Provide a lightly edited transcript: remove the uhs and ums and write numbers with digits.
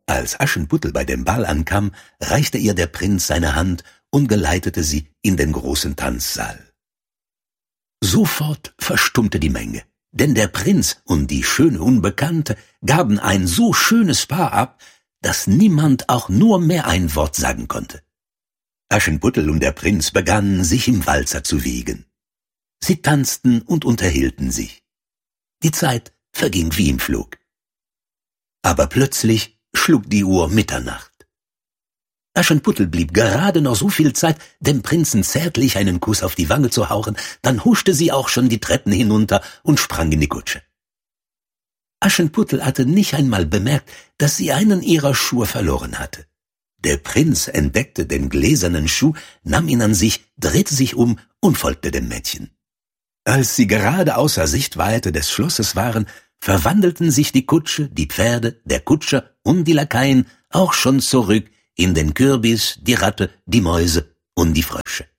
Als Aschenputtel bei dem Ball ankam, reichte ihr der Prinz seine Hand und geleitete sie in den großen Tanzsaal. Sofort verstummte die Menge, denn der Prinz und die schöne Unbekannte gaben ein so schönes Paar ab, dass niemand auch nur mehr ein Wort sagen konnte. Aschenputtel und der Prinz begannen, sich im Walzer zu wiegen. Sie tanzten und unterhielten sich. Die Zeit verging wie im Flug. Aber plötzlich schlug die Uhr Mitternacht. Aschenputtel blieb gerade noch so viel Zeit, dem Prinzen zärtlich einen Kuss auf die Wange zu hauchen, dann huschte sie auch schon die Treppen hinunter und sprang in die Kutsche. Aschenputtel hatte nicht einmal bemerkt, dass sie einen ihrer Schuhe verloren hatte. Der Prinz entdeckte den gläsernen Schuh, nahm ihn an sich, drehte sich um und folgte dem Mädchen. Als sie gerade außer Sichtweite des Schlosses waren, verwandelten sich die Kutsche, die Pferde, der Kutscher und die Lakaien auch schon zurück in den Kürbis, die Ratte, die Mäuse und die Frösche.